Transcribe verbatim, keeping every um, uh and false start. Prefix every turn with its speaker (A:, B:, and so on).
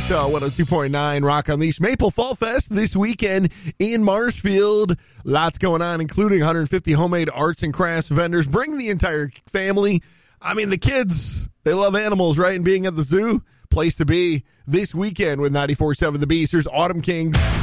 A: Shaw, one oh two point nine Rock Unleashed. Maple Fall Fest this weekend in Marshfield. Lots going on, including one hundred fifty homemade arts and crafts vendors. Bring the entire family. I mean, the kids, they love animals, right? And being at the zoo, place to be this weekend with ninety-four point seven The Beast. Here's Autumn King.